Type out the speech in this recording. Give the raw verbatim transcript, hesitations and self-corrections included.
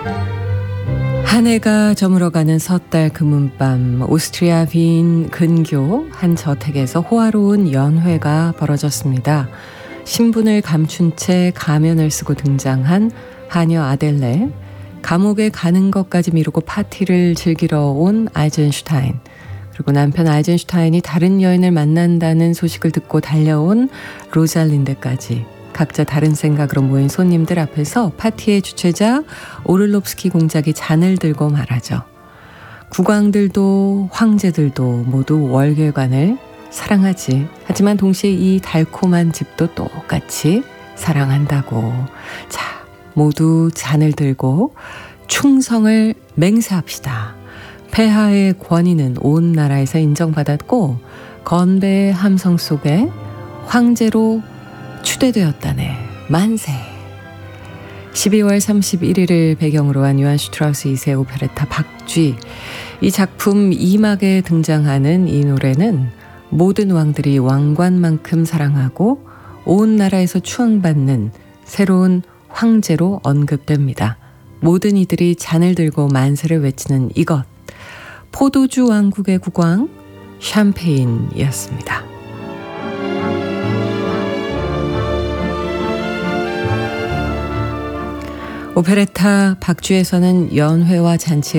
한 해가 저물어가는 섣달 금은밤, 오스트리아 빈 근교 한 저택에서 호화로운 연회가 벌어졌습니다. 신분을 감춘 채 가면을 쓰고 등장한 하녀 아델레, 감옥에 가는 것까지 미루고 파티를 즐기러 온 아이젠슈타인, 그리고 남편 아이젠슈타인이 다른 여인을 만난다는 소식을 듣고 달려온 로잘린드까지 각자 다른 생각으로 모인 손님들 앞에서 파티의 주최자 오를롭스키 공작이 잔을 들고 말하죠. 국왕들도 황제들도 모두 월계관을 사랑하지. 하지만 동시에 이 달콤한 집도 똑같이 사랑한다고. 자, 모두 잔을 들고 충성을 맹세합시다. 폐하의 권위는 온 나라에서 인정받았고 건배의 함성 속에 황제로 추대되었다네. 만세. 십이월 삼십일일을 배경으로 한 요한 슈트라우스 이 세 오페레타 박쥐. 이 작품 이 막에 등장하는 이 노래는 모든 왕들이 왕관만큼 사랑하고 온 나라에서 추앙받는 새로운 황제로 언급됩니다. 모든 이들이 잔을 들고 만세를 외치는 이것. 포도주 왕국의 국왕 샴페인이었습니다. 오페레타 박쥐에서는 연회와 잔치